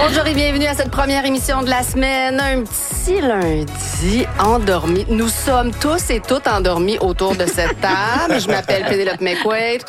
Bonjour et bienvenue à cette première émission de la semaine. Un petit lundi endormi. Nous sommes tous et toutes endormis autour de cette table. Je m'appelle Pénélope McQuaid.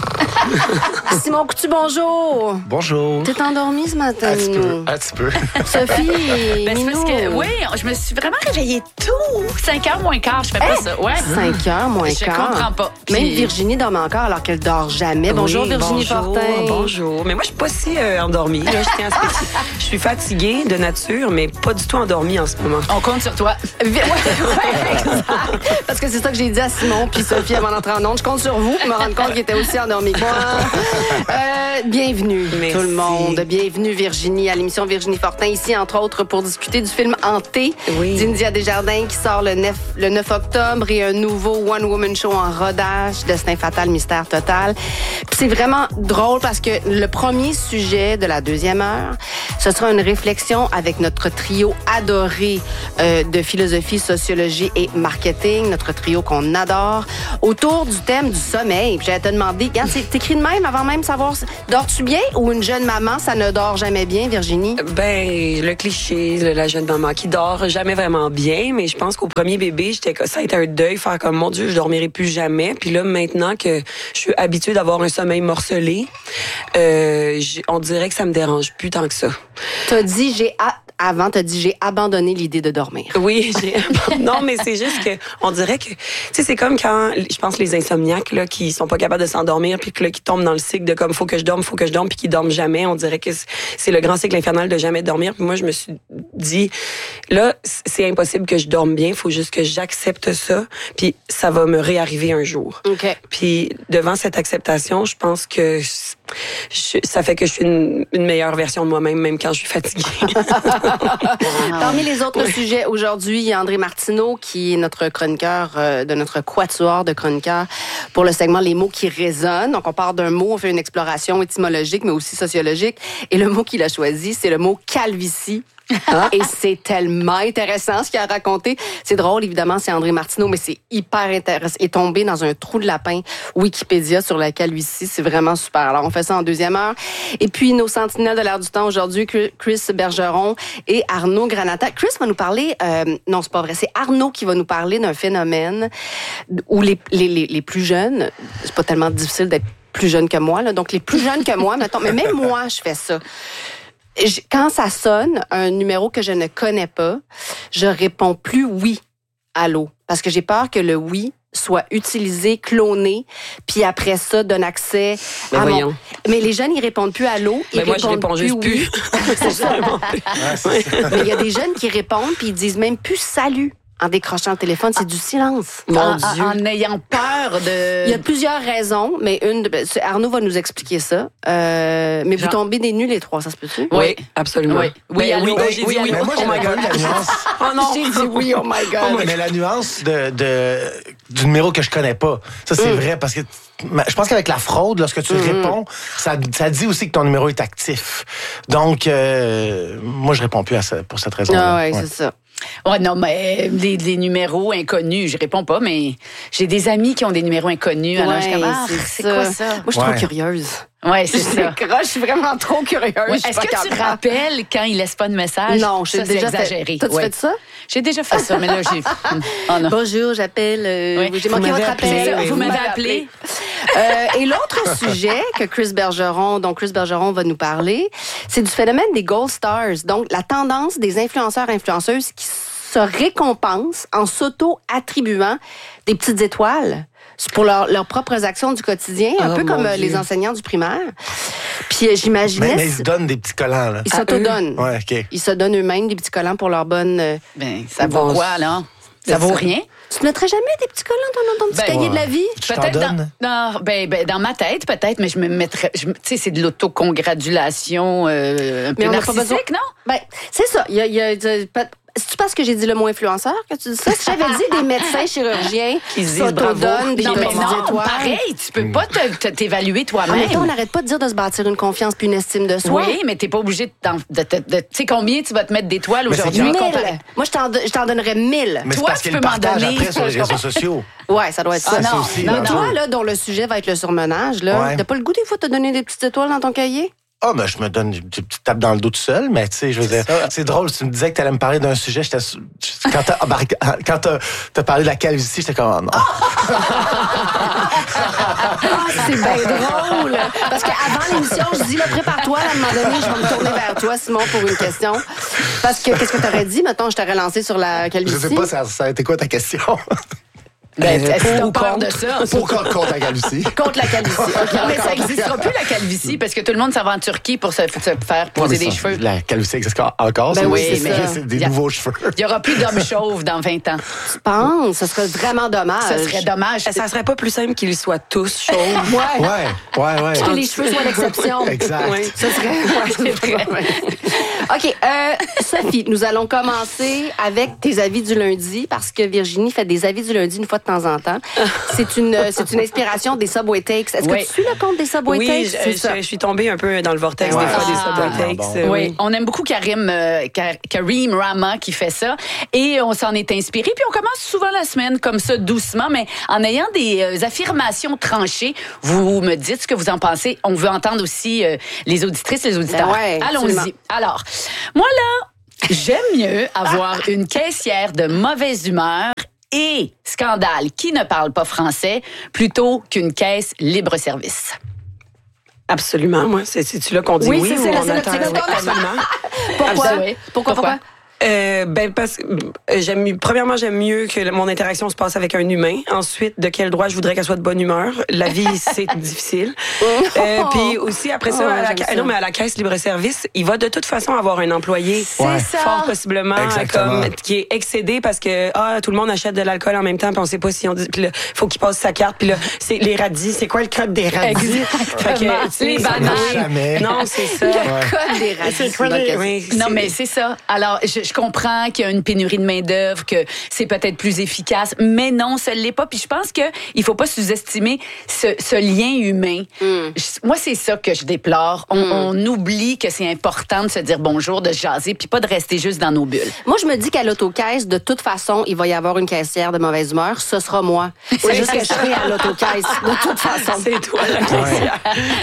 Simon Coutu, bonjour. Bonjour. T'es endormi ce matin, Minou? Un petit peu. Sophie, Ben, Minou. oui, je me suis vraiment réveillée tôt. 5h moins quart, je fais pas ça. Ouais. 5h moins Je quart. comprends pas. Même Puis- Virginie dormait encore alors qu'elle dort jamais. Bonjour Oui, Virginie bonjour, Fortin. Bonjour. Mais moi, je suis pas si endormie. Là, je suis fatiguée de nature, mais pas du tout endormie en ce moment. On compte sur toi. Ouais, exact. Parce que c'est ça que j'ai dit à Simon puis Sophie avant d'entrer en onde. Je compte sur vous pour me rendre compte qu'il était aussi endormi que moi. Bienvenue Merci. tout le monde. Bienvenue Virginie à l'émission Virginie Fortin ici entre autres pour discuter du film Hanté d'India Desjardins qui sort le 9 octobre et un nouveau One Woman Show en rodage, Destin fatal, mystère total. Puis c'est vraiment drôle parce que le premier sujet de la deuxième heure, ce sera une réflexion avec notre trio adoré de philosophie, sociologie et marketing, notre trio qu'on adore, autour du thème du sommeil. Puis j'allais te demander, regarde, c'est écrit de même avant même savoir, dors-tu bien ou une jeune maman, ça ne dort jamais bien, Virginie? Ben, le cliché, la jeune maman qui dort jamais vraiment bien, mais je pense qu'au premier bébé, ça a été un deuil, faire comme, mon Dieu, je dormirai plus jamais. Puis là, maintenant que je suis habituée d'avoir un sommeil morcelé, on dirait que ça me dérange plus tant que ça. T'as dit, j'ai abandonné l'idée de dormir. Oui, non, mais c'est juste que on dirait que, tu sais, c'est comme quand, je pense, les insomniaques là qui sont pas capables de s'endormir puis que là qui tombent dans le cycle de comme faut que je dorme puis qui dorment jamais. On dirait que c'est le grand cycle infernal de jamais dormir. Puis moi, je me suis dit, là, c'est impossible que je dorme bien. Faut juste que j'accepte ça. Puis ça va me réarriver un jour. OK. Puis devant cette acceptation, je pense que ça fait que je suis une meilleure version de moi-même, même quand je suis fatiguée. Parmi les autres sujets aujourd'hui, il y a André Martineau qui est notre chroniqueur de notre quatuor de chroniqueurs pour le segment Les mots qui résonnent. Donc on part d'un mot, on fait une exploration étymologique mais aussi sociologique et le mot qu'il a choisi, c'est le mot calvitie. Et c'est tellement intéressant ce qu'il a raconté. C'est drôle, évidemment, c'est André Martineau, mais c'est hyper intéressant. Il est tombé dans un trou de lapin Wikipédia sur la calvitie. C'est vraiment super. Alors, on fait ça en deuxième heure. Et puis, nos sentinelles de l'air du temps aujourd'hui, Chris Bergeron et Arnaud Granata. Chris va nous parler... non, c'est pas vrai. C'est Arnaud qui va nous parler d'un phénomène où les plus jeunes... C'est pas tellement difficile d'être plus jeune que moi, là. Donc, les plus jeunes que moi, mettons... Mais même moi, je fais ça. Quand ça sonne, un numéro que je ne connais pas, je réponds plus oui, allô. Parce que j'ai peur que le oui soit utilisé, cloné, puis après ça, donne accès à voyons. Mais les jeunes, ils répondent plus allô, ils moi, je répondent réponds juste oui. C'est ça. Ouais, Mais il y a des jeunes qui répondent, puis ils disent même plus salut. En décrochant le téléphone, c'est du silence. Mon Dieu. En ayant peur de... Il y a plusieurs raisons, mais Arnaud va nous expliquer ça. Mais vous tombez des nues les trois, ça se peut-tu? Oui, absolument. Oui, allô. J'ai dit oui. Mais moi, Oh my God. la nuance. Oh non. J'ai dit oui, oh my God. Mais la nuance du numéro que je connais pas, ça c'est vrai parce que je pense qu'avec la fraude, lorsque tu réponds, ça dit aussi que ton numéro est actif. Donc, moi, je réponds plus à ça pour cette raison-là. Ah ouais, c'est ça. Ouais, non, mais les numéros inconnus, je réponds pas, mais j'ai des amis qui ont des numéros inconnus. Alors, je suis comme, c'est quoi ça? Moi, je suis trop curieuse. Ouais, c'est ça. Je suis vraiment trop curieuse. Ouais, est-ce que tu te rappelles quand il laisse pas de message? Non, ça, j'ai c'est déjà exagéré. T'as-tu fait ça? J'ai déjà fait ça, mais là, j'ai... Oh non. Bonjour, j'appelle. Oui, J'ai manqué votre appel. Vous m'avez appelé. Et l'autre sujet que Chris Bergeron va nous parler, c'est du phénomène des Gold Stars. Donc, la tendance des influenceurs-influenceuses qui se récompensent en s'auto-attribuant des petites étoiles pour leurs propres actions du quotidien, un peu comme les enseignants du primaire. Puis j'imaginais... Mais ils se donnent des petits collants, là. Ils s'autodonnent. Ouais, OK. Ils se donnent eux-mêmes des petits collants pour leur bonne... Ben, ça vaut quoi, là? Ça vaut rien? Tu te mettrais jamais des petits collants dans ton petit cahier de la vie? Tu t'en donnes? Dans ma tête, peut-être, mais je me mettrais... Tu sais, c'est de l'autocongratulation un peu narcissique, non? Ben, c'est ça. C'est-tu parce que j'ai dit le mot influenceur que tu dis ça? Si j'avais dit des médecins chirurgiens qui s'autodonnent des Non, mais petites non, étoiles. pareil, tu peux pas t'évaluer En toi-même. même temps, on n'arrête pas de dire de se bâtir une confiance puis une estime de soi. Oui, mais t'es pas obligé tu sais combien tu vas te mettre d'étoiles Mais c'est aujourd'hui? 1000. Moi, je t'en donnerais 1000. Mais c'est Toi, parce tu qu'ils peux le m'en partagent donner. après sur les réseaux sociaux. Ouais, ça doit être ça. Ça aussi, Mais là. toi, là, dont le sujet va être le surmenage, là, Ouais. t'as pas le goût des fois de te donner des petites étoiles dans ton cahier? Ah, ben, je me donne une petite tape dans le dos tout seul, mais tu sais, je veux dire, c'est drôle, tu me disais que tu allais me parler d'un sujet, quand t'as parlé de la calvitie, j'étais comme, oh, non. C'est bien drôle. Parce qu'avant l'émission, je dis, là, prépare-toi, là, à un moment donné, je vais me tourner vers toi, Simon, pour une question. Parce que, qu'est-ce que t'aurais dit, mettons, je t'aurais lancé sur la calvitie? Je sais pas, ça a été quoi ta question? Est-ce que t'as peur contre de ça? Contre la calvicie. Contre la calvitie. OK, Mais ça n'existera plus, la calvitie, parce que tout le monde s'en va en Turquie pour se faire poser des cheveux. La calvitie existe encore, Ben oui, c'est des nouveaux cheveux. Il n'y aura plus d'hommes chauves dans 20 ans. Tu penses? Ce serait vraiment dommage. Ça serait dommage. Ça serait pas plus simple qu'ils soient tous chauds. Ouais. Que les cheveux soient l'exception. Exact. Ouais. Ce serait... c'est vrai. OK. Sophie, nous allons commencer avec tes avis du lundi, parce que Virginie fait des avis du lundi une fois de temps en temps. C'est une inspiration des Subway Takes. Est-ce que tu suis le compte des Subway Takes? Oui, je suis tombée un peu dans le vortex des fois des Subway Takes. Oui, on aime beaucoup Karim Rama qui fait ça. Et on s'en est inspiré. Puis on commence souvent la semaine comme ça, doucement, mais en ayant des affirmations tranchées. Vous me dites ce que vous en pensez. On veut entendre aussi les auditrices et les auditeurs. Ben ouais, allons-y. absolument. Alors, moi là, j'aime mieux avoir une caissière de mauvaise humeur et scandale qui ne parle pas français plutôt qu'une caisse libre-service. Absolument, moi. C'est-tu là qu'on dit oui? Oui, c'est ou la on attend? Absolument. Pourquoi? Pourquoi? Parce que premièrement, j'aime mieux que mon interaction se passe avec un humain. Ensuite, de quel droit je voudrais qu'elle soit de bonne humeur. La vie, c'est difficile. Puis aussi, après ça, mais à la caisse libre-service, il va de toute façon avoir un employé. C'est ça. Fort possiblement, qui est excédé parce que tout le monde achète de l'alcool en même temps, puis on sait pas si on dit. Puis là, faut qu'il passe sa carte. Puis là, c'est les radis. C'est quoi le code des radis? Fait que, les bananes. Non, c'est ça. Le code des radis. Non, mais c'est ça. Alors, je comprends qu'il y a une pénurie de main-d'œuvre, que c'est peut-être plus efficace, mais non, ça ne l'est pas. Puis je pense qu'il faut pas sous-estimer ce lien humain. Moi, c'est ça que je déplore. On oublie que c'est important de se dire bonjour, de se jaser, puis pas de rester juste dans nos bulles. Moi, je me dis qu'à l'autocaisse, de toute façon, il va y avoir une caissière de mauvaise humeur. Ce sera moi. C'est juste que je serai à l'autocaisse. De toute façon. C'est toi la caissière.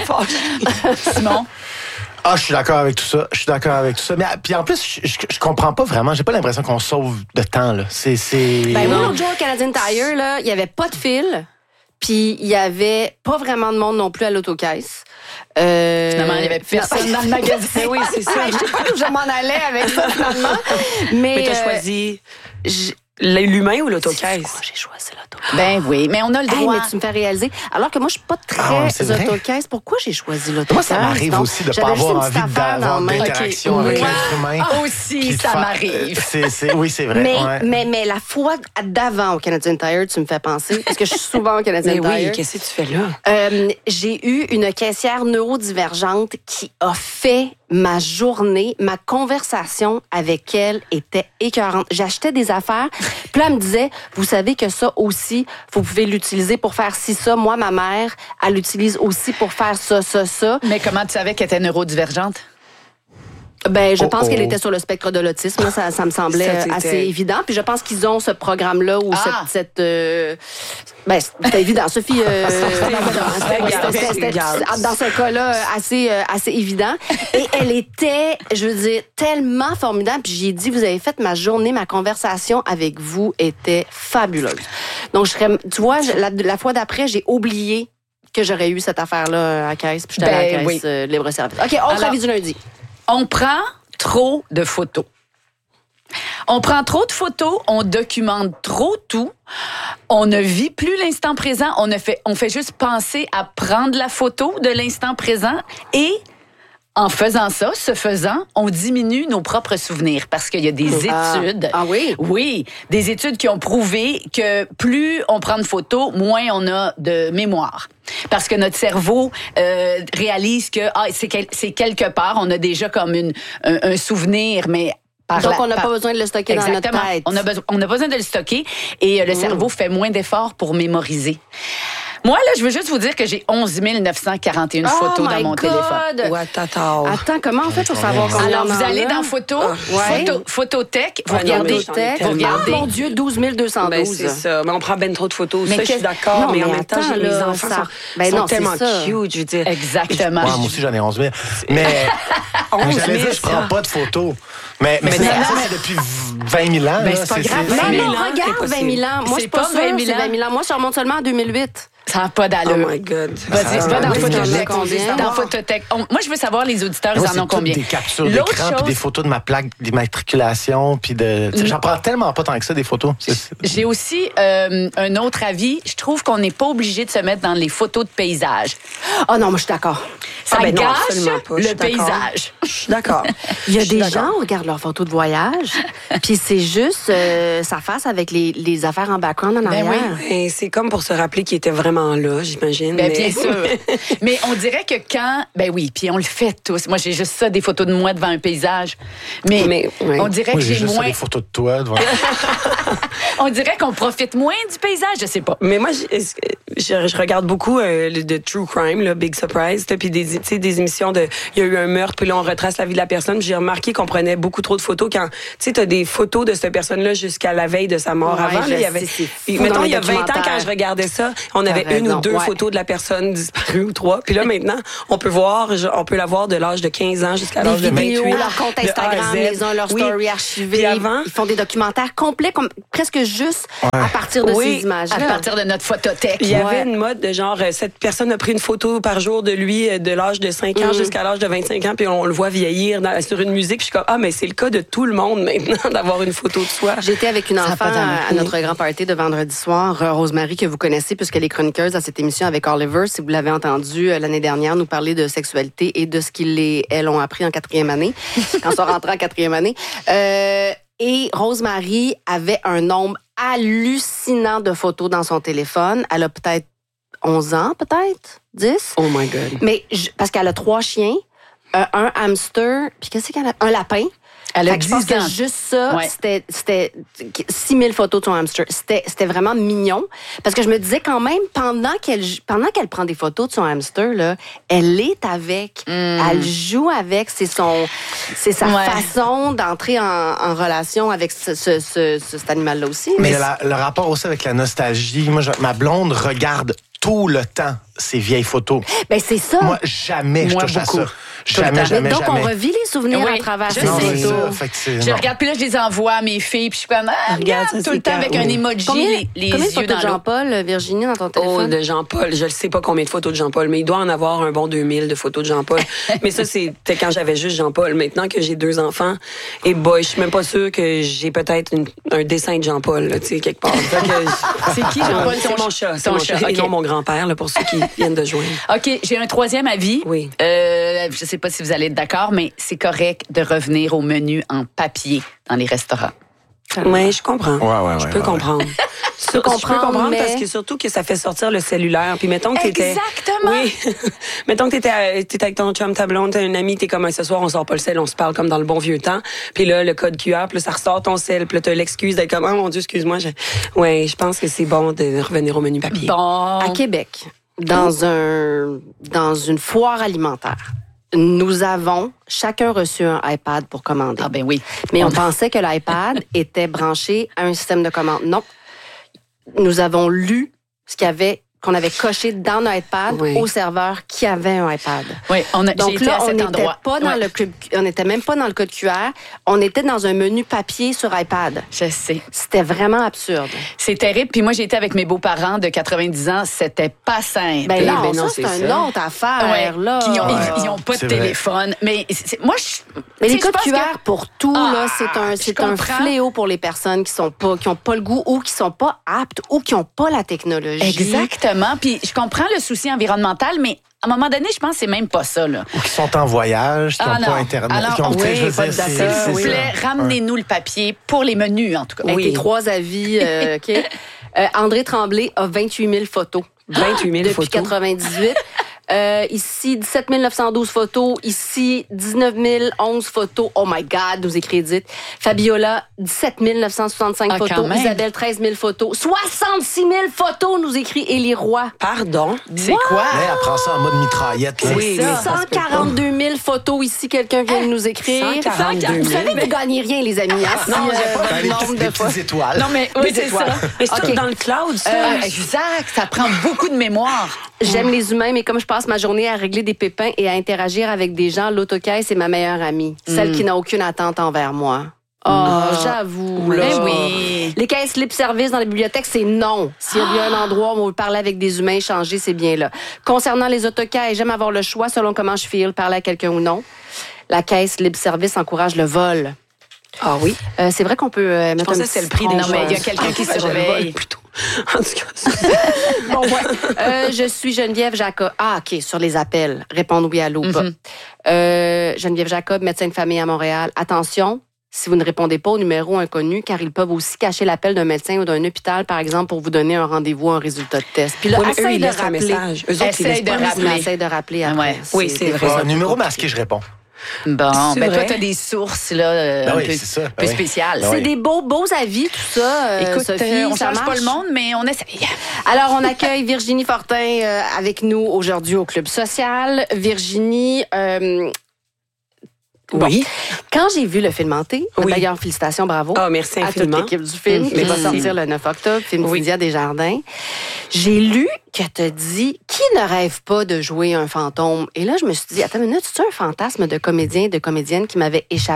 Simon? Ah, je suis d'accord avec tout ça. Mais puis en plus, je comprends pas vraiment. J'ai pas l'impression qu'on sauve de temps, là. Ben, moi, l'autre jour, au Canadian Tire, là, il y avait pas de fil. Puis il y avait pas vraiment de monde non plus à l'autocaisse. Finalement, il n'y avait personne dans le magasin. Oui, c'est ça. Je sais pas où je m'en allais avec ça, finalement. Mais t'as choisi l'humain ou l'autocaisse? J'ai choisi l'autocaisse. Ben oui, mais on a le droit. Mais tu me fais réaliser. Alors que moi, je suis pas très autocaisse. Pourquoi j'ai choisi l'autocaisse? Moi, ça m'arrive aussi de pas avoir envie d'avoir d'interaction avec l'être humain. Aussi, ça m'arrive. Oui, c'est vrai. Mais la fois d'avant au Canadian Tire, tu me fais penser, parce que je suis souvent au Canadian Tire. Oui, qu'est-ce que tu fais là? J'ai eu une caissière neurodivergente qui a fait ma journée, ma conversation avec elle était écœurante. J'achetais des affaires, puis là, elle me disait, vous savez que ça aussi, vous pouvez l'utiliser pour faire ci, ça. Moi, ma mère, elle l'utilise aussi pour faire ça. Mais comment tu savais qu'elle était neurodivergente? Ben, je pense qu'elle était sur le spectre de l'autisme. Là, ça me semblait assez évident. Puis je pense qu'ils ont ce programme-là ou cette ben, c'était évident. Sophie, c'était dans ce cas-là assez évident. Et elle était, je veux dire, tellement formidable. Puis j'ai dit, vous avez fait ma journée, ma conversation avec vous était fabuleuse. Donc, tu vois, la fois d'après, j'ai oublié que j'aurais eu cette affaire-là à la caisse. Puis j'étais à la caisse libre-service. OK, autre avis du lundi. On prend trop de photos. On prend trop de photos, on documente trop tout, on ne vit plus l'instant présent, on fait juste penser à prendre la photo de l'instant présent et en faisant ça, on diminue nos propres souvenirs parce qu'il y a des études. Ah oui? Oui, des études qui ont prouvé que plus on prend de photos, moins on a de mémoire. Parce que notre cerveau réalise que c'est quelque part, on a déjà comme un souvenir, mais donc, on n'a pas besoin de le stocker dans notre tête. On a besoin de le stocker et le cerveau fait moins d'efforts pour mémoriser. Moi, là, je veux juste vous dire que j'ai 11 941 photos dans mon téléphone. Attends, comment on fait pour savoir combien Alors, on en vous allez a? dans Photothèque, vous Ouais, non, regardez. mais j'en ai Vous regardez. Ah, mon Dieu, 12 212. Ben, c'est ça. Mais on prend ben trop de photos. Mais Ça, je suis d'accord. Non, Mais en mais même temps, attends, mes là, enfants ça- sont, ben sont non, c'est tellement ça. cute. Je veux dire. Exactement. Ouais, moi aussi, j'en ai 11 000. Mais 11 000, j'allais dire, je prends ça. pas de photos. Mais Mais ça, non, c'est depuis 20 000 ans. Ben, là. c'est pas grave. Non, 20 000 non, ans, regarde, c'est 20 000 ans. Moi, je C'est suis pas pas sûre 20 que 000 c'est 20 000 ans. Moi, je remonte seulement en 2008. Ça n'a pas Oh d'allure. my God. Vas-y, va dans oui, Photothèque. combien? Dans Photothèque. Moi, je veux savoir, les auditeurs, Moi, ils en ont c'est combien? toutes des captures L'autre d'écran puis chose- des photos de ma plaque d'immatriculation puis de. J'en prends tellement pas tant que ça des photos. J'ai aussi un autre avis. Je trouve qu'on n'est pas obligé de se mettre dans les photos de paysage. Oh non, moi, je suis d'accord. Ça ben non, gâche absolument pas. Je le suis d'accord. paysage. Je suis d'accord. Il y a Je suis des d'accord. gens qui regardent leurs photos de voyage, puis c'est juste sa face avec les affaires en background en Ben arrière. oui. Ben, c'est comme pour se rappeler qu'il était vraiment là, j'imagine. Ben, mais- bien sûr. Mais on dirait que ben oui, puis on le fait tous. Moi, j'ai juste ça, des photos de moi devant un paysage. Mais oui. on dirait Moi, que j'ai j'ai juste moins. des photos de toi devant. On dirait qu'on profite moins du paysage, je sais pas. Mais moi, je regarde beaucoup de True Crime, là, Big Surprise, puis tu sais, des émissions de... Il y a eu un meurtre, puis là, on retrace la vie de la personne. Puis j'ai remarqué qu'on prenait beaucoup trop de photos quand... Tu sais, t'as des photos de cette personne-là jusqu'à la veille de sa mort. Ouais, Avant, là, je il y avait... sais, c'est fou Puis, dans mettons, les il y a 20 ans, documentaires. quand je regardais ça, on avait T'as une ou raison, deux ouais. photos de la personne disparue ou 3. Puis là, maintenant, on peut la voir de l'âge de 15 ans jusqu'à Des l'âge de 28. vidéos, leur compte de A à Instagram, Z. les uns, leur Oui. story archivée. Puis avant, Ils font des documentaires complets, comme presque juste à partir de Oui, ces images-là. À partir de notre photothèque. il y avait Ouais. une mode de genre, cette personne a pris une photo par jour de lui de l'âge de 5 ans jusqu'à l'âge de 25 ans, puis on le voit vieillir sur une musique. Puis je suis comme, ah, mais c'est le cas de tout le monde maintenant, d'avoir une photo de soi. J'étais avec une Ça a enfant pas d'allure. à notre grand party de vendredi soir, Rosemary, que vous connaissez, puisqu'elle est chroniqueuse à cette émission avec Oliver. Si vous l'avez entendu l'année dernière, nous parler de sexualité et de ce elles ont appris en 4e année, quand ils sont rentrés en 4e année. Et Rosemary avait un nombre hallucinant de photos dans son téléphone. Elle a peut-être 11 ans, peut-être 10. Oh my God. Mais parce qu'elle a 3 chiens, un hamster, puis qu'est-ce qu'elle a? Un lapin. Elle a Fait que je pense 10 ans. que juste ça, Ouais. c'était 6000 photos de son hamster. C'était vraiment mignon. Parce que je me disais quand même, pendant qu'elle prend des photos de son hamster, là, elle est avec. Elle joue avec. C'est sa Ouais. façon d'entrer en relation avec cet animal-là aussi. Mais le rapport aussi avec la nostalgie. Moi, ma blonde regarde tout le temps ces vieilles photos. Ben, c'est ça. Moi, jamais je Moi, touche à beaucoup. ça. Jamais, temps. jamais, Donc, jamais. on revit les souvenirs Oui, à travers je ces Non, c'est photos. ça. Fait que c'est- Je non. regarde, puis là, je les envoie à mes filles, puis je suis comme, regarde, ça, tout c'est le temps avec un carré. emoji, Combien les de yeux photos dans de l'eau. Jean-Paul, Virginie, dans ton Oh, téléphone? de Jean-Paul. Je ne sais pas combien de photos de Jean-Paul, mais il doit en avoir un bon 2000 de photos de Jean-Paul. Mais ça, c'était quand j'avais juste Jean-Paul. Maintenant que j'ai 2 enfants, et boy, je suis même pas sûre que j'ai peut-être un dessin de Jean-Paul, là, tu sais, quelque part. Fait que C'est qui, Jean-Paul? C'est mon chat. C'est Ton mon chat, chat. Et ok. non mon grand-père, là, pour ceux qui viennent de joindre. OK, j'ai un troisième avis. Oui. Je sais pas si vous allez être d'accord, mais c'est correct de revenir au menu en papier dans les restaurants. Oui, je comprends. Ouais, Je peux ouais. comprendre. Je peux comprendre mais- parce que surtout que ça fait sortir le cellulaire. Puis mettons que t'étais... Exactement. Oui. Mettons que t'étais avec ton chum, ta blonde, t'as un ami, t'es comme ce soir, on sort pas le sel, on se parle comme dans le bon vieux temps. Puis là, le code QR, puis là, ça ressort ton sel, puis là, t'as l'excuse d'être comme, oh mon Dieu, excuse-moi. Ouais, je pense que c'est bon de revenir au menu papier. Bon. À Québec, dans une foire alimentaire, nous avons chacun reçu un iPad pour commander. Ah ben oui. Mais on pensait que l'iPad était branché à un système de commande. Non. Nous avons lu ce qu'on avait coché dans l'iPad Oui. au serveur qui avait un iPad. Oui, j'ai Donc été là, à on cet n'était endroit. pas dans Ouais. on n'était même pas dans le code QR. On était dans un menu papier sur iPad. Je sais. C'était vraiment absurde. C'est terrible. Puis moi, j'ai été avec mes beaux-parents de 90 ans. C'était pas simple. Ben non, ben non, ça, c'est c'est une ça. autre affaire, Ouais. là. Puis ils ont pas de C'est vrai. téléphone. Mais moi, Mais tu les sais, je codes pense QR que- pour tout, là, je c'est un comprends. fléau pour les personnes qui ont pas le goût ou qui sont pas aptes ou qui ont pas la technologie. Exactement. Puis je comprends le souci environnemental, mais à un moment donné, je pense que c'est même pas ça, là. Ou qui sont en voyage, qui n'ont pas Internet. Alors, qui ont, tu sais, oui, je veux pas dire, de data. c'est S'il vous ça. plaît, ramenez-nous le papier pour les menus, en tout cas. Avec Oui. tes 3 avis, OK? André Tremblay a 28 000 photos. 28 000 Depuis photos. 98. Ici, 17 912 photos. Ici, 19 011 photos. Oh my God, nous écrit Edith. Fabiola, 17 965 photos. Isabelle, 13 000 photos. 66 000 photos, nous écrit Élie Roy. Pardon? C'est quoi? Mais elle prend ça en mode mitraillette. Là. Oui, 142 000 photos ici, quelqu'un vient de nous écrire. 142 000. Vous savez, vous gagnez rien, les amis. Hein, si, Ben, les nombre petites, de des fois. petites étoiles. Non, mais oui, c'est ça. Mais c'est tout OK. dans le cloud, ça. Exact, ça prend beaucoup de mémoire. J'aime les humains, mais comme je passe ma journée à régler des pépins et à interagir avec des gens, l'autocaisse est ma meilleure amie. Celle qui n'a aucune attente envers moi. Oh, j'avoue. Là. Ben oui. Les caisses libre-service dans les bibliothèques, c'est non. S'il y a bien un endroit où on veut parler avec des humains, échanger, c'est bien là. Concernant les autocaisses, j'aime avoir le choix selon comment je feel, parler à quelqu'un ou non. La caisse libre-service encourage le vol. Ah oui? C'est vrai qu'on peut mettre pensais un que c'est le petit prix des tronc, Non, mais il y a quelqu'un qui surveille. Plutôt. En tout cas, Bon, ouais. Je suis Geneviève Jacob. Ah, OK, sur les appels. Répondre oui, allô, pas. Geneviève Jacob, médecin de famille à Montréal. Attention, si vous ne répondez pas au numéro inconnu, car ils peuvent aussi cacher l'appel d'un médecin ou d'un hôpital, par exemple, pour vous donner un rendez-vous, un résultat de test. Puis là, ouais, mais eux, essaye ils de laissent un rappeler. message. Eux autres, ils Essaye laissent de pas un rappeler. message. Essaye de rappeler après. Ouais. Oui, c'est vrai. Un numéro masqué, je réponds. Bon, C'est ben toi, vrai? t'as des sources là, Ben un oui, peu, c'est ça. Ben peu oui. spéciales. Ben C'est oui. des beaux avis, tout ça. Écoute, Sophie, on ça change pas marche? le monde, mais on essaye. Alors, on accueille Virginie Fortin avec nous aujourd'hui au Club Social. Virginie, bon, Oui. quand j'ai vu le film Hanté, Oui. d'ailleurs, félicitations, bravo. Ah, merci à toute infiniment. l'équipe du film qui va Merci. sortir le 9 octobre, film Oui. d'India Desjardins. J'ai lu que t'as dit « Qui ne rêve pas de jouer un fantôme? » Et là, je me suis dit « Attends une minute, c'est un fantasme de comédien, de comédienne qui m'avait échappé? »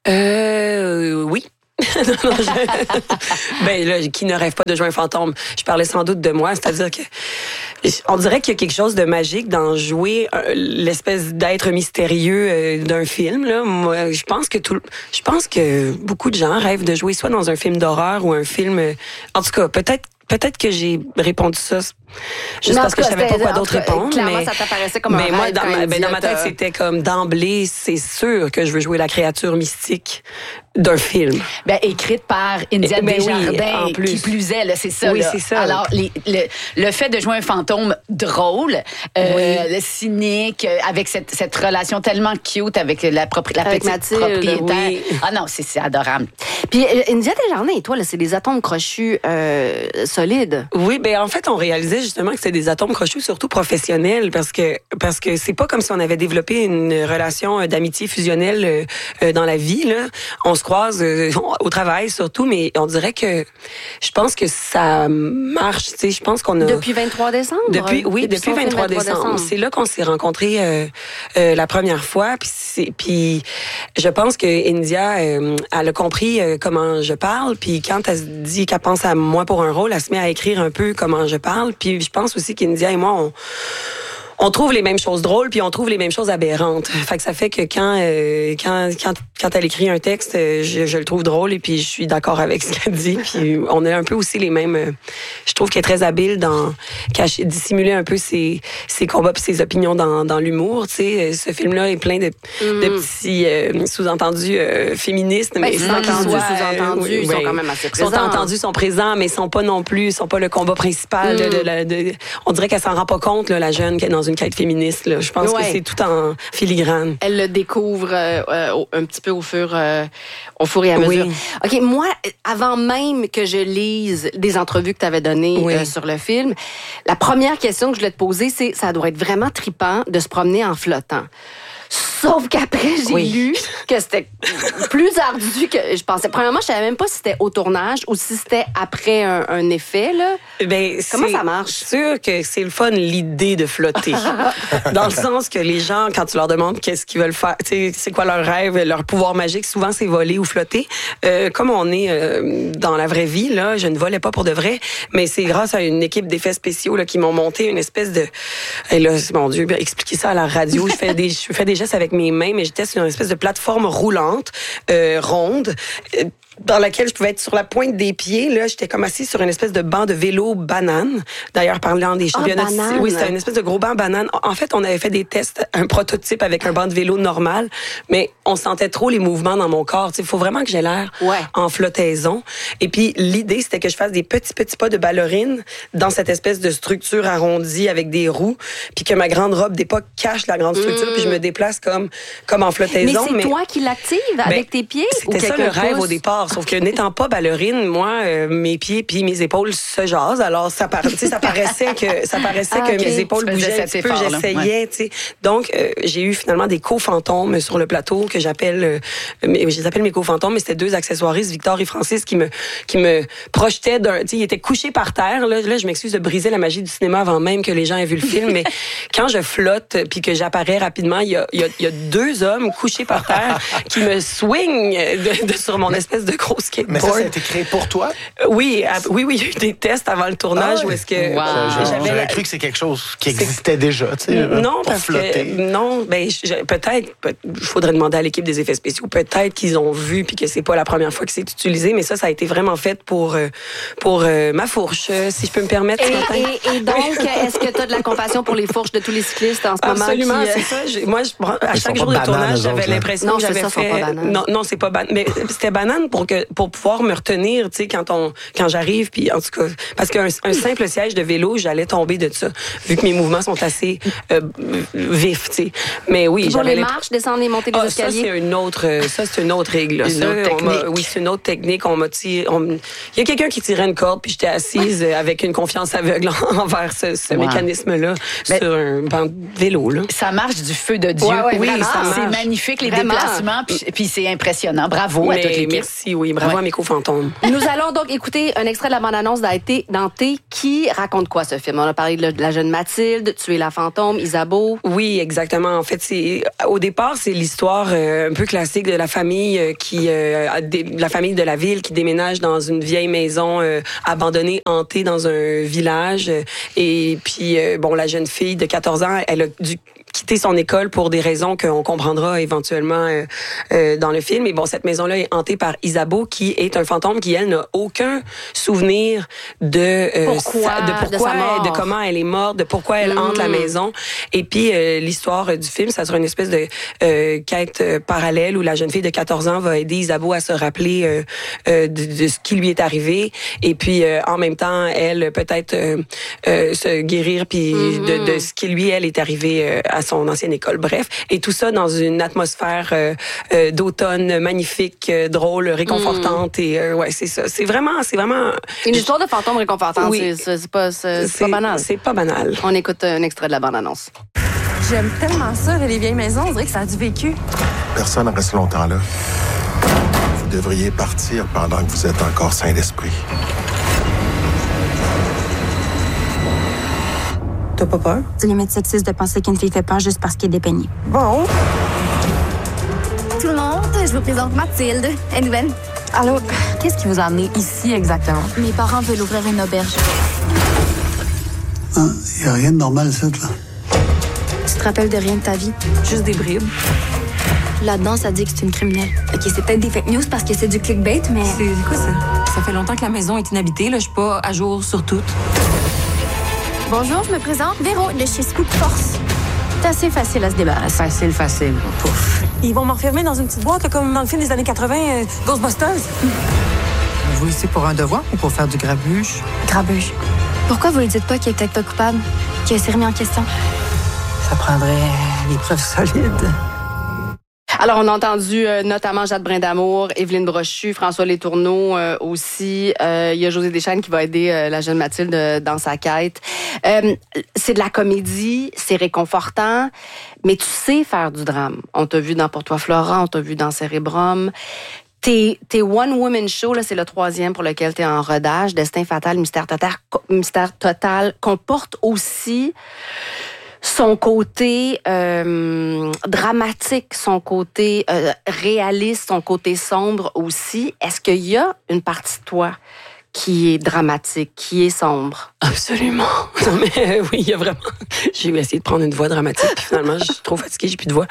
Oui. Non, ben là, qui ne rêve pas de jouer un fantôme? Je parlais sans doute de moi, c'est-à-dire que on dirait qu'il y a quelque chose de magique dans jouer l'espèce d'être mystérieux d'un film. Là. Moi, je pense que beaucoup de gens rêvent de jouer soit dans un film d'horreur ou un film. En tout cas, peut-être que j'ai répondu ça juste Mais en parce tout que je cas, savais pas c'était- quoi en d'autre tout cas, répondre. clairement, mais ça t'apparaissait comme un mais moi, rêve dans quand ma India tête, t'a- c'était comme d'emblée, c'est sûr que je veux jouer la créature mystique d'un film. Ben, écrite par Indiane Ben oui, Desjardins, en plus. qui plus est, là, c'est ça. Oui, là. c'est ça. Alors, le fait de jouer un fantôme drôle, le cynique, avec cette relation tellement cute avec la Avec petite Mathilde, propriétaire. oui. Ah non, c'est adorable. Puis India Desjardins et toi, là, c'est des atomes crochus solides. Oui, ben en fait, on réalisait justement que c'était des atomes crochus, surtout professionnels, parce que c'est pas comme si on avait développé une relation d'amitié fusionnelle dans la vie. Là. On se croise au travail surtout, mais on dirait que je pense que ça marche. Tu sais, je pense qu'on a Depuis 23 décembre? Depuis son film 23 décembre. C'est là qu'on s'est rencontrés la première fois. Puis je pense que India, elle a compris comment je parle. Puis quand elle se dit qu'elle pense à moi pour un rôle, elle se met à écrire un peu comment je parle. Puis je pense aussi qu'India et moi, on trouve les mêmes choses drôles, puis on trouve les mêmes choses aberrantes. Fait que ça fait que quand elle écrit un texte, je le trouve drôle et puis je suis d'accord avec ce qu'elle dit. Puis on a un peu aussi les mêmes. Je trouve qu'elle est très habile dans dissimuler un peu ses combats puis ses opinions dans l'humour. Tu sais, ce film-là est plein de petits sous-entendus féministes, mais Ben, sans qu'ils sous-entendus, soient sous-entendus, ils sont ouais. quand même assez Sont présents. entendus, sont présents, mais sont pas non plus, sont pas le combat principal. On dirait qu'elle s'en rend pas compte, là, la jeune qui est dans une quête féministe. Là. Je pense Ouais. que c'est tout en filigrane. Elle le découvre un petit peu au fur et à mesure. Oui. OK, moi, avant même que je lise des entrevues que tu avais données Oui. sur le film, la première question que je voulais te poser, c'est ça doit être vraiment trippant de se promener en flottant. Sauf qu'après, j'ai Oui. lu que c'était plus ardu que je pensais. Premièrement, je savais même pas si c'était au tournage ou si c'était après un effet, là. Ben, Comment c'est ça marche? sûr que c'est le fun, l'idée de flotter. Dans le sens que les gens, quand tu leur demandes qu'est-ce qu'ils veulent faire, tu sais, c'est quoi leur rêve, leur pouvoir magique, souvent c'est voler ou flotter. Comme on est dans la vraie vie, là, je ne volais pas pour de vrai, mais c'est grâce à une équipe d'effets spéciaux là, qui m'ont monté une espèce de... Et là, mon Dieu, expliquer ça à la radio. Je fais des gestes avec mes mains, mais j'étais sur une espèce de plateforme roulante, ronde. dans laquelle je pouvais être sur la pointe des pieds. Là, j'étais comme assise sur une espèce de banc de vélo banane. D'ailleurs, parlant des championnats, oui, c'était une espèce de gros banc banane. En fait, on avait fait des tests, un prototype avec un banc de vélo normal, mais on sentait trop les mouvements dans mon corps. Il faut vraiment que j'ai l'air en flottaison. Et puis, l'idée, c'était que je fasse des petits pas de ballerine dans cette espèce de structure arrondie avec des roues, puis que ma grande robe d'époque cache la grande structure, puis je me déplace comme en flottaison. Mais c'est toi qui l'actives avec tes pieds? C'était ça le rêve au départ. Sauf que n'étant pas ballerine, moi, mes pieds puis mes épaules se jasent. Alors, ça paraissait que mes épaules bougeaient un petit peu. J'essayais, tu sais. Donc, j'ai eu finalement des co-fantômes sur le plateau que j'appelle, je les appelle mes co-fantômes, mais c'était 2 accessoiristes, Victor et Francis, qui me projetaient tu sais, ils étaient couchés par terre. Là, je m'excuse de briser la magie du cinéma avant même que les gens aient vu le film, mais quand je flotte puis que j'apparais rapidement, il y a 2 hommes couchés par terre qui me swing sur mon espèce de gros skateboard. Mais ça a été créé pour toi? Oui, il y a eu des tests avant le tournage où est-ce que j'avais cru que c'est quelque chose qui existait déjà, tu sais. Non, parce que peut-être, il faudrait demander à l'équipe des effets spéciaux, peut-être qu'ils ont vu puis que c'est pas la première fois que c'est utilisé, mais ça a été vraiment fait pour ma fourche, si je peux me permettre. Et donc, est-ce que tu as de la compassion pour les fourches de tous les cyclistes en ce moment? Absolument, c'est ça. Moi, à chaque jour de tournage, j'avais l'impression que j'avais fait... Non, c'est pas banane. Mais c'était banane pour pouvoir me retenir, tu sais, quand j'arrive, puis en tout cas, parce qu'un simple siège de vélo, j'allais tomber de ça, vu que mes mouvements sont assez vifs, tu sais. Mais oui, pour les marches, descendre et monter les escaliers. Ça, c'est une autre règle. Oui, c'est une autre technique. Il y a quelqu'un qui tirait une corde, puis j'étais assise avec une confiance aveugle envers ce mécanisme-là sur un banc de vélo, là. Ça marche du feu de Dieu. Oui, c'est magnifique, les déplacements, puis c'est impressionnant. Bravo à toute l'équipe. Merci, oui. Bravo à mes co-fantômes. Nous allons donc écouter un extrait de la bande-annonce d'Anté qui raconte quoi, ce film? On a parlé de la jeune Mathilde, Tuer la fantôme, Isabeau. Oui, exactement. En fait, au départ, c'est l'histoire un peu classique de la famille la famille de la ville qui déménage dans une vieille maison abandonnée, hantée dans un village. Et puis, la jeune fille de 14 ans, elle a dû quitter son école pour des raisons qu'on comprendra éventuellement dans le film. Et cette maison-là est hantée par Isabeau, qui est un fantôme qui, elle, n'a aucun souvenir de comment elle est morte, de pourquoi elle hante la maison. Et puis, l'histoire du film, ça sera une espèce de quête parallèle où la jeune fille de 14 ans va aider Isabeau à se rappeler de ce qui lui est arrivé. Et puis, en même temps, elle, peut-être se guérir puis de ce qui lui, elle, est arrivé à son ancienne école. Bref, et tout ça dans une atmosphère d'automne magnifique, drôle, réconfortante. Et c'est ça. C'est vraiment une histoire de fantôme réconfortante. Oui. C'est pas banal. C'est pas banal. On écoute un extrait de la bande-annonce. J'aime tellement ça, les vieilles maisons. On dirait que ça a du vécu. Personne ne reste longtemps là. Vous devriez partir pendant que vous êtes encore sain d'esprit. T'as pas peur? C'est limite sexiste de penser qu'une fille fait peur juste parce qu'elle est dépeignée. Bon. Tout le monde, je vous présente Mathilde. Elle est nouvelle. Allô, qu'est-ce qui vous a amené ici exactement? Mes parents veulent ouvrir une auberge. Il n'y a rien de normal, ça, là. Tu te rappelles de rien de ta vie? Juste des bribes. Là-dedans, ça dit que c'est une criminelle. OK, c'est peut-être des fake news parce que c'est du clickbait, mais... C'est quoi ça? Ça fait longtemps que la maison est inhabitée, là. Je suis pas à jour sur tout. Bonjour, je me présente. Véro, de chez Scoop Force. C'est assez facile à se débarrasser. Facile. Pouf. Ils vont m'enfermer dans une petite boîte, là, comme dans le film des années 80, Ghostbusters. Vous ici pour un devoir ou pour faire du grabuge? Grabuge. Pourquoi vous lui dites pas qu'il est peut-être pas coupable, qu'il s'est remis en question? Ça prendrait des preuves solides. Alors, on a entendu notamment Jade Brindamour, Évelyne Brochu, François Letourneau aussi. Il y a José Deschênes qui va aider la jeune Mathilde dans sa quête. C'est de la comédie, c'est réconfortant, mais tu sais faire du drame. On t'a vu dans Pour toi, Florent, on t'a vu dans Cérébrum. Tes one-woman show, là, c'est le 3e pour lequel t'es en rodage. Destin fatal, mystère total, comporte aussi son côté dramatique, son côté réaliste, son côté sombre aussi. Est-ce qu'il y a une partie de toi qui est dramatique, qui est sombre. Absolument. Non, mais oui, il y a vraiment... J'ai essayé de prendre une voix dramatique, puis finalement, je suis trop fatiguée, j'ai plus de voix.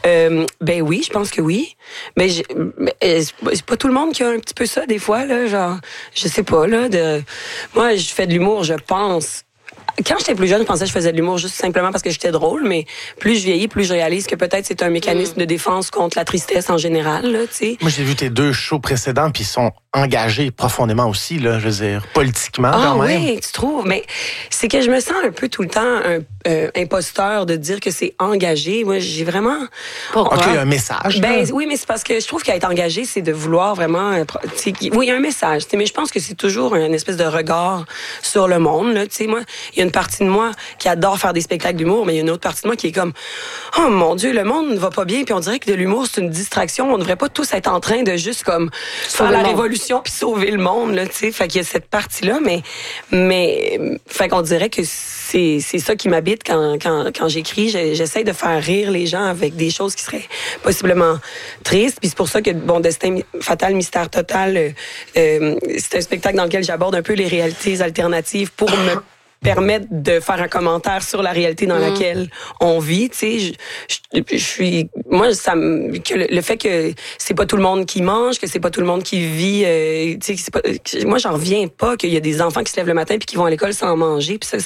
Ben oui, je pense que oui. Mais c'est pas tout le monde qui a un petit peu ça, des fois, là, genre, je sais pas, là, moi, je fais de l'humour, je pense... Quand j'étais plus jeune, je pensais que je faisais de l'humour juste simplement parce que j'étais drôle, mais plus je vieillis, plus je réalise que peut-être c'est un mécanisme de défense contre la tristesse en général, là, tu sais. Moi, j'ai vu tes 2 shows précédents, puis ils sont engagés profondément aussi, là, je veux dire, politiquement, quand même. Oui, tu trouves? Mais c'est que je me sens un peu tout le temps imposteur de dire que c'est engagé. Moi, j'ai vraiment... Pourquoi? OK, il y a un message. Ben là. oui, mais c'est parce que je trouve qu'être engagé, c'est de vouloir vraiment... oui, il y a un message, mais je pense que c'est toujours une espèce de regard sur le monde, là, tu sais. Moi, il y a une partie de moi qui adore faire des spectacles d'humour, mais il y a une autre partie de moi qui est comme, oh mon Dieu, le monde ne va pas bien, puis on dirait que de l'humour, c'est une distraction. On ne devrait pas tous être en train de juste comme faire la révolution puis sauver le monde, là, tu sais. Fait qu'il y a cette partie-là, mais fait qu'on dirait que c'est ça qui m'habite quand j'écris. J'essaie de faire rire les gens avec des choses qui seraient possiblement tristes. Puis c'est pour ça que, bon, Destin fatal, mystère total, c'est un spectacle dans lequel j'aborde un peu les réalités alternatives pour me permettre de faire un commentaire sur la réalité dans laquelle on vit, tu sais. Je suis, moi, que le fait que c'est pas tout le monde qui mange, que c'est pas tout le monde qui vit, tu sais, moi, j'en reviens pas qu'il y a des enfants qui se lèvent le matin puis qui vont à l'école sans manger, puis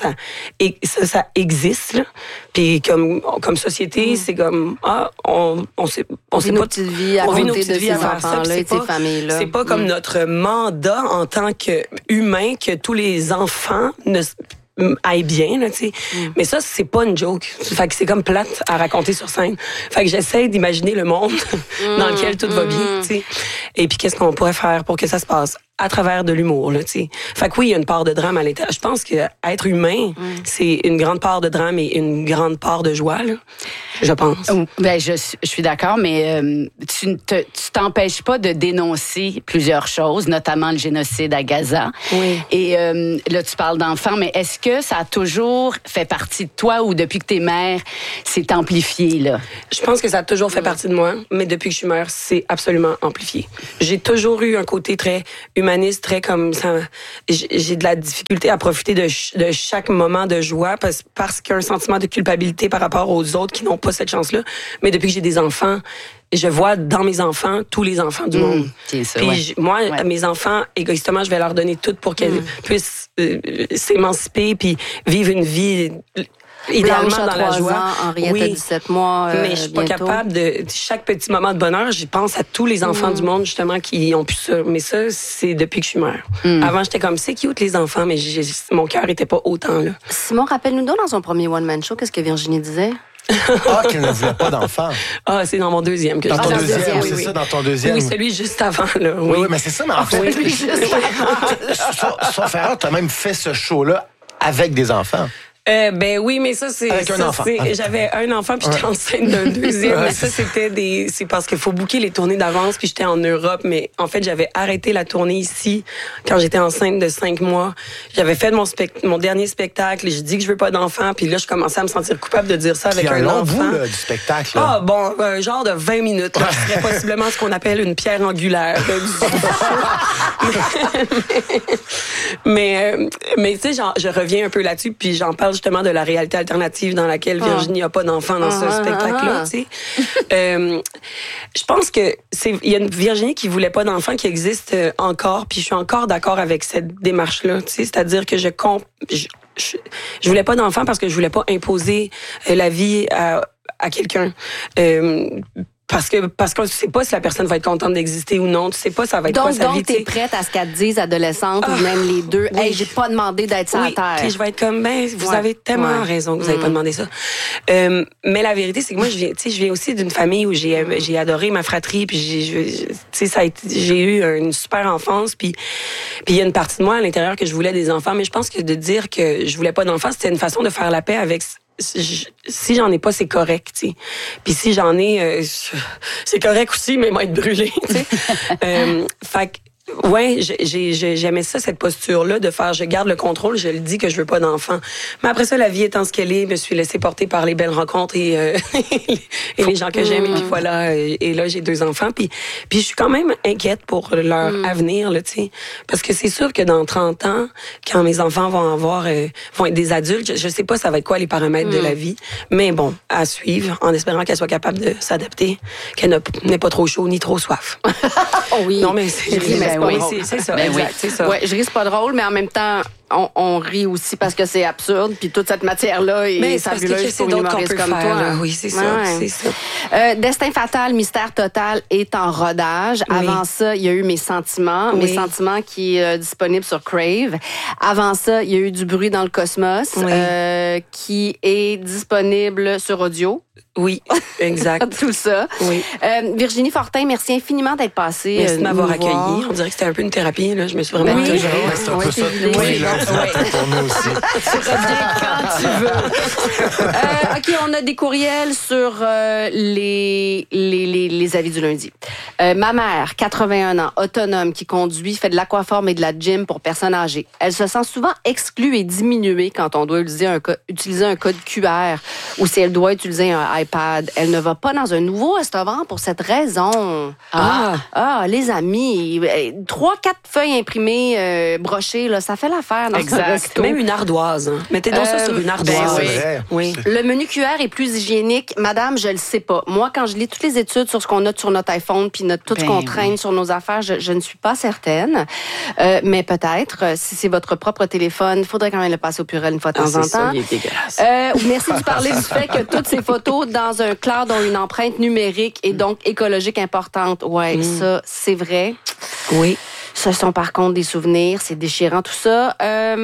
ça existe, là. Puis comme société, c'est comme, on sait pas, on vit nos petites vies à côté de ces enfants-là et de ces familles-là. C'est pas comme notre mandat en tant qu'humain que tous les enfants aille bien, là, tu sais. Mais ça, c'est pas une joke. Fait que c'est comme plate à raconter sur scène. Fait que j'essaie d'imaginer le monde dans lequel tout va bien, tu sais. Et puis, qu'est-ce qu'on pourrait faire pour que ça se passe à travers de l'humour, là, tu sais. Fait que oui, il y a une part de drame à l'intérieur. Je pense que être humain, c'est une grande part de drame et une grande part de joie, là. Je pense. Ben, je suis d'accord, mais tu t'empêches pas de dénoncer plusieurs choses, notamment le génocide à Gaza. Oui. Et là, tu parles d'enfants, mais est-ce que ça a toujours fait partie de toi ou depuis que t'es mère, c'est amplifié, là? Je pense que ça a toujours fait partie de moi, mais depuis que je suis mère, c'est absolument amplifié. J'ai toujours eu un côté très humaniste, très comme ça. J'ai de la difficulté à profiter de chaque moment de joie parce qu'il y a un sentiment de culpabilité par rapport aux autres qui n'ont pas cette chance-là. Mais depuis que j'ai des enfants, je vois dans mes enfants tous les enfants du monde. C'est ça, puis moi, mes enfants, égoïstement, je vais leur donner tout pour qu'elles puissent s'émanciper puis vivre une vie idéalement dans la joie. Ans, Henriette a 17 mois. Mais je suis pas capable de chaque petit moment de bonheur, j'y pense à tous les enfants du monde justement qui ont pu ça. Mais ça, c'est depuis que je suis mère. Avant, j'étais comme c'est cute les enfants, mais mon cœur était pas autant là. Simon, rappelle-nous donc dans son premier one man show, qu'est-ce que Virginie disait? Qu'elle ne voulait pas d'enfant. C'est dans mon deuxième que Dans ton je dis. deuxième, c'est ça, dans ton deuxième. Oui, celui juste avant, là. Oui, mais c'est ça, mais en fait, sauf erreur, t'as même fait ce show-là avec des enfants. Ben oui, mais ça, c'est... Avec un enfant. J'avais un enfant, puis j'étais enceinte d'un deuxième. Mais ça, c'est parce qu'il faut booker les tournées d'avance, puis j'étais en Europe. Mais en fait, j'avais arrêté la tournée ici quand j'étais enceinte de 5 mois. J'avais fait mon dernier spectacle, et j'ai dit que je veux pas d'enfant. Puis là, je commençais à me sentir coupable de dire ça avec un long enfant. bout, là, du spectacle. Un genre de 20 minutes. Là, ce serait possiblement ce qu'on appelle une pierre angulaire. Mais tu sais, je reviens un peu là-dessus, puis j'en parle justement de la réalité alternative dans laquelle Virginie n'a pas d'enfant dans ce spectacle-là, tu sais. Je pense que il y a une Virginie qui voulait pas d'enfant qui existe encore, puis je suis encore d'accord avec cette démarche-là, tu sais, c'est-à-dire que je voulais pas d'enfant parce que je voulais pas imposer la vie à quelqu'un. Parce que tu sais pas si la personne va être contente d'exister ou non. Tu sais pas ça va être quoi sa vie. Donc, t'es prête à ce qu'elle te dise, adolescente, ou même les deux. Oui. Hey, j'ai pas demandé d'être sur la terre. Puis je vais être comme, vous avez tellement raison que vous avez pas demandé ça. Mais la vérité, c'est que moi, je viens aussi d'une famille où j'ai adoré ma fratrie, puis j'ai eu une super enfance, puis il y a une partie de moi à l'intérieur que je voulais des enfants, mais je pense que de dire que je voulais pas d'enfants, c'était une façon de faire la paix avec si j'en ai pas, c'est correct, tu sais. Puis si j'en ai, c'est correct aussi, mais moi être brûlée, tu sais. Ouais, j'aimais ça, cette posture-là, de faire, je garde le contrôle, je le dis que je veux pas d'enfant. Mais après ça, la vie étant ce qu'elle est, je me suis laissée porter par les belles rencontres et les gens que j'aime. Et puis voilà, et là, j'ai 2 enfants. Puis je suis quand même inquiète pour leur avenir, là, tu sais. Parce que c'est sûr que dans 30 ans, quand mes enfants vont être des adultes, je sais pas ça va être quoi les paramètres de la vie. Mais bon, à suivre, en espérant qu'elle soit capable de s'adapter, qu'elle n'ait pas trop chaud ni trop soif. Oh oui. Non, mais c'est ça. Ben exact, oui. c'est ça. Ouais, je ris, c'est pas drôle, mais en même temps, on rit aussi parce que c'est absurde. Puis toute cette matière-là est fabuleuse pour une humoriste comme toi. Là. Oui, c'est ça. Ouais. C'est ça. Destin fatal, mystère total est en rodage. Oui. Avant ça, il y a eu Mes sentiments. Oui. Mes sentiments qui est disponible sur Crave. Avant ça, il y a eu Du bruit dans le cosmos qui est disponible sur audio. Oui, exact. Tout ça. Oui. Virginie Fortin, merci infiniment d'être passée. Merci de m'avoir nous voir. accueilli. On dirait que c'était un peu une thérapie. Là. Je me suis vraiment... Oui. C'est un peu ça. Oui, là, pour nous aussi. Tu reviens quand tu veux. OK, on a des courriels sur les avis du lundi. Ma mère, 81 ans, autonome, qui conduit, fait de l'aquaforme et de la gym pour personnes âgées. Elle se sent souvent exclue et diminuée quand on doit utiliser un code QR ou si elle doit utiliser un iPad. Elle ne va pas dans un nouveau restaurant pour cette raison. Les amis, 3-4 feuilles imprimées, brochées, là, ça fait l'affaire dans ce resto. Même une ardoise. Hein. Mettez donc ça sur une ardoise. C'est vrai. Oui. Le menu QR est plus hygiénique. Madame, je le sais pas. Moi, quand je lis toutes les études sur ce qu'on note sur notre iPhone puis tout ce qu'on traîne sur nos affaires, je ne suis pas certaine. Mais peut-être, si c'est votre propre téléphone, il faudrait quand même le passer au Purel une fois de temps en temps. Ça, il est dégueulasse. Merci de parler du fait que toutes ces photos dans un cloud ont une empreinte numérique et donc écologique importante. Ouais, ça, c'est vrai. Oui. Ce sont par contre des souvenirs. C'est déchirant tout ça.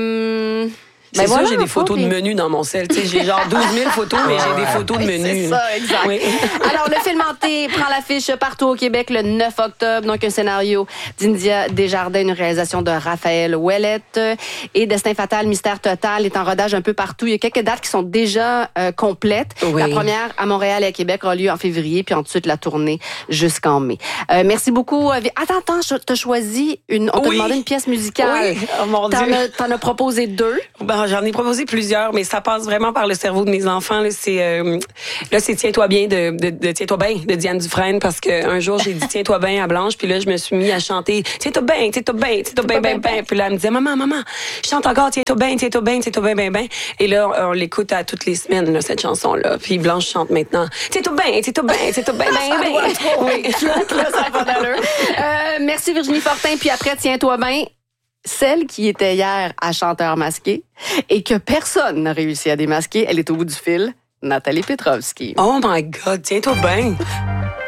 C'est ça, j'ai des photos de menus dans mon sel. Tu sais, j'ai genre 12 000 photos, mais j'ai des photos de menus. C'est ça, exact. Oui. Alors, le film hanté prend l'affiche partout au Québec le 9 octobre. Donc, un scénario d'India Desjardins, une réalisation de Raphaël Ouellette. Et Destin fatal, mystère total est en rodage un peu partout. Il y a quelques dates qui sont déjà complètes. Oui. La première à Montréal et à Québec aura lieu en février, puis ensuite la tournée jusqu'en mai. Merci beaucoup. Attends, t'as choisi on t'a demandé une pièce musicale. Oui. Oh mon Dieu. T'en as proposé 2. J'en ai proposé plusieurs, mais ça passe vraiment par le cerveau de mes enfants. Là, c'est Tiens-toi bien de Tiens-toi bien de Diane Dufresne, parce qu'un jour, j'ai dit Tiens-toi bien à Blanche, puis là, je me suis mis à chanter Tiens-toi bien, Tiens-toi bien, Tiens-toi bien, bien, bien. Puis là, elle me disait Maman, chante encore Tiens-toi bien, Tiens-toi bien, Tiens-toi bien, bien, bien. Et là, on l'écoute à toutes les semaines, là, cette chanson-là. Puis Blanche chante maintenant Tiens-toi bien, Tiens-toi bien, Tiens-toi bien, bien, bien. Oui, ça n'a pas d'allure. Merci Virginie Fortin, puis après Tiens-toi bien. Celle qui était hier à Chanteur masqué et que personne n'a réussi à démasquer, elle est au bout du fil, Nathalie Petrovski. Oh my God, Tiens-toi bien.